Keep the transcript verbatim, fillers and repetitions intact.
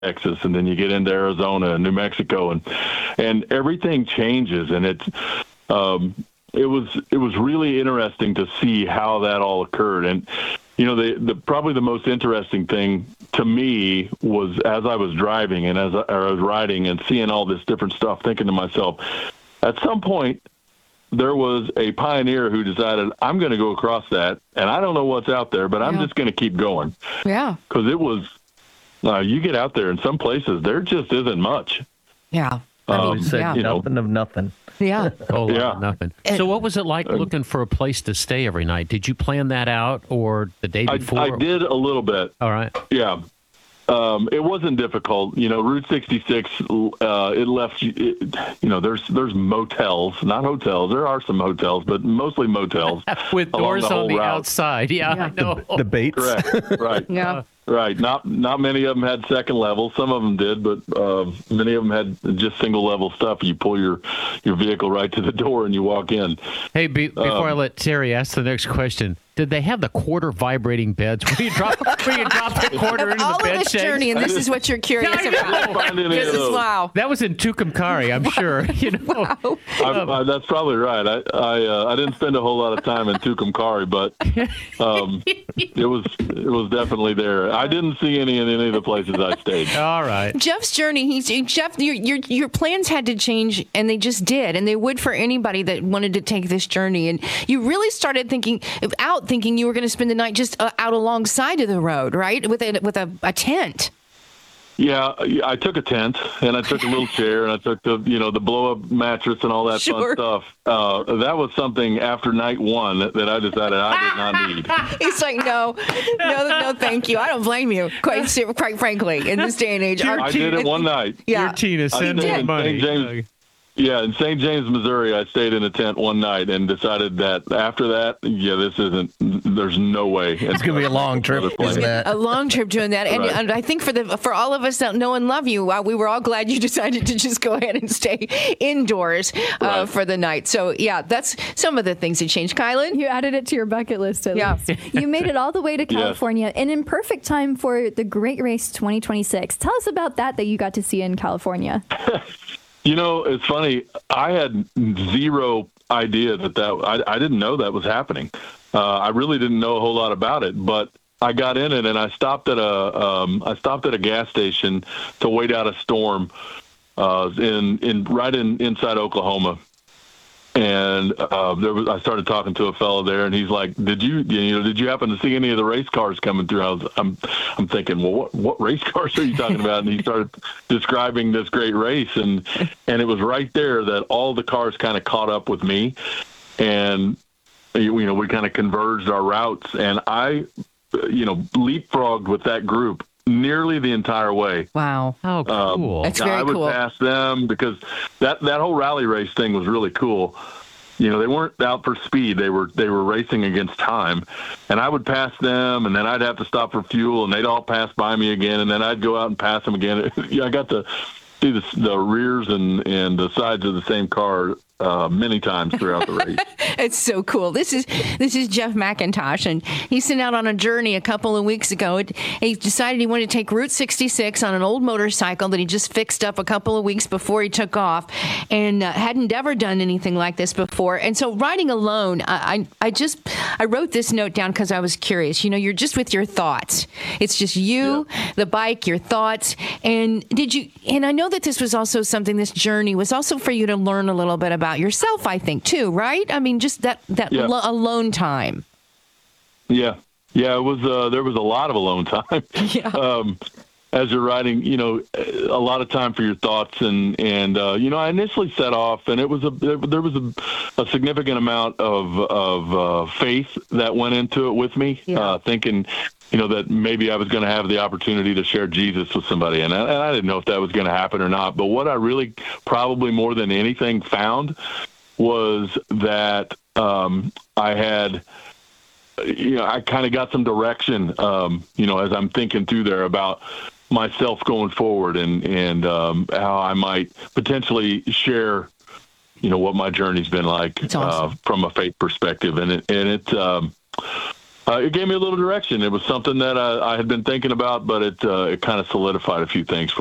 Texas, and then you get into Arizona and New Mexico, and and everything changes, and it's um, it was it was really interesting to see how that all occurred. And you know, the, the probably the most interesting thing to me was as I was driving and as I, I was riding and seeing all this different stuff, thinking to myself, at some point there was a pioneer who decided, I'm going to go across that, and I don't know what's out there, but I'm yeah. just going to keep going. Yeah. Because it was, uh, you get out there in some places, there just isn't much. Yeah. I Um, would say yeah. nothing of nothing. Yeah. Oh, Yeah. nothing. And- So what was it like looking for a place to stay every night? Did you plan that out or the day I, before? I did a little bit. All right. Yeah. Um, it wasn't difficult. You know, Route sixty-six, uh, it left, you, it, you know, there's there's motels, not hotels. There are some hotels, but mostly motels. With along doors the whole on the route. outside. Yeah, Yeah. I know. The baits. Correct. Right. Yeah. Right. Not not many of them had second level. Some of them did, but uh, many of them had just single level stuff. You pull your, your vehicle right to the door and you walk in. Hey, be, before I Um, let Terry ask the next question, did they have the quarter vibrating beds where you drop, where you drop the quarter into All the bed of this shakes? journey, and this is what you're curious Yeah, I know. about. Find any This of is those. wow. Uh, That was in Tucumcari, I'm sure. You know. Wow. I, I, that's probably right. I I, uh, I didn't spend a whole lot of time in Tucumcari, but um, it was it was definitely there. I didn't see any in any of the places I stayed. All right. Jeff's journey, he's Jeff, your, your your plans had to change, and they just did, and they would for anybody that wanted to take this journey. And you really started thinking out, thinking you were going to spend the night just uh, out alongside of the road, right, with a with a, a tent. Yeah, I took a tent and I took a little chair and I took the you know the blow up mattress and all that Sure. fun stuff. Uh, that was something after night one that, that I decided I did not need. He's like, no, no, no, thank you. I don't blame you, quite ser- quite frankly, in this day and age. Our- I did it one night. Yeah. Your Tina, send did. me In money. Saint James, yeah, in Saint James, Missouri, I stayed in a tent one night and decided that after that, yeah, this isn't. There's no way. It's going to be a long trip, isn't it? A long trip doing that, and, Right. and I think for the for all of us that know and love you, uh, we were all glad you decided to just go ahead and stay indoors uh, Right. for the night. So yeah, that's some of the things that changed. Kylan, You added it to your bucket list at Yeah. least. You made it all the way to Yes. California and in perfect time for the Great Race twenty twenty-six. Tell us about that that you got to see in California. You know, it's funny. I had zero idea that that I, I didn't know that was happening. Uh, I really didn't know a whole lot about it, but I got in it and I stopped at a um, I stopped at a gas station to wait out a storm uh, in in right in inside Oklahoma. And uh, there was, I started talking to a fellow there, and he's like, "Did you, you know, did you happen to see any of the race cars coming through?" I was, I'm, I'm thinking, well, what, what race cars are you talking about? And he started describing this great race, and and it was right there that all the cars kind of caught up with me, and you know, we kind of converged our routes, and I, you know, leapfrogged with that group nearly the entire way. wow, How cool. Um, That's very I would cool. pass them because that, that whole rally race thing was really cool. You know, they weren't out for speed. They were they were racing against time. And I would pass them, and then I'd have to stop for fuel, and they'd all pass by me again, and then I'd go out and pass them again. Yeah, I got to see the, the rears and, and the sides of the same car uh, many times throughout the race. it's so cool. This is this is Jeff McIntosh, and he sent out on a journey a couple of weeks ago. And he decided he wanted to take Route sixty-six on an old motorcycle that he just fixed up a couple of weeks before he took off, and uh, hadn't ever done anything like this before. And so riding alone, I I, I just I wrote this note down because I was curious. You know, you're just with your thoughts. It's just you, Yeah. the bike, your thoughts. And did you? And I know that this was also something. This journey was also for you to learn a little bit about yourself, I think, too, right? I mean, just that that Yeah. lo- alone time. Yeah. Yeah, it was, uh, there was a lot of alone time. Yeah. Um, as you're riding, you know, a lot of time for your thoughts. And, and uh, you know, I initially set off, and it was a there was a, a significant amount of, of uh, faith that went into it with me, Yeah. uh, thinking, you know, that maybe I was going to have the opportunity to share Jesus with somebody. And I, and I didn't know if that was going to happen or not. But what I really probably more than anything found was that um, I had, you know, I kind of got some direction, um, you know, as I'm thinking through there about myself going forward and, and um, how I might potentially share, you know, what my journey's been like That's awesome. uh, from a faith perspective. And it, and it, um, uh, it gave me a little direction. It was something that I, I had been thinking about, but it uh, it kind of solidified a few things.